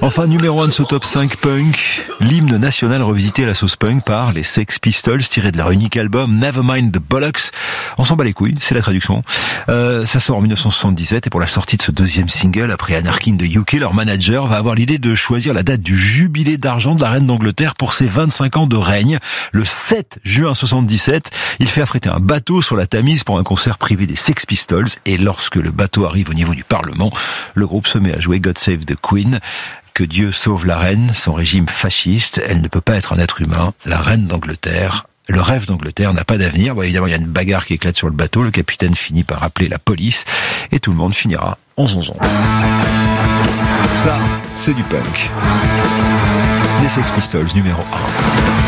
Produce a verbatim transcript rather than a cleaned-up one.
Enfin, numéro un de ce top cinq punk, l'hymne national revisité à la sauce punk par les Sex Pistols, tiré de leur unique album Nevermind the Bollocks. On s'en bat les couilles, c'est la traduction. Euh, ça sort en dix-neuf cent soixante-dix-sept et pour la sortie de ce deuxième single, après Anarchy in the U K, leur manager va avoir l'idée de choisir la date du jubilé d'argent de la reine d'Angleterre pour ses vingt-cinq ans de règne. Le sept juin soixante-dix-sept, il fait affréter un bateau sur la Tamise pour un concert privé des Sex Pistols et lorsque le bateau arrive au niveau du Parlement, le groupe se met à jouer God Save the Queen. Que Dieu sauve la reine, son régime fasciste, elle ne peut pas être un être humain, la reine d'Angleterre. Le rêve d'Angleterre n'a pas d'avenir. Bon, évidemment, il y a une bagarre qui éclate sur le bateau, le capitaine finit par appeler la police et tout le monde finira en zonzon. Ça, c'est du punk. Les Sex Pistols numéro un.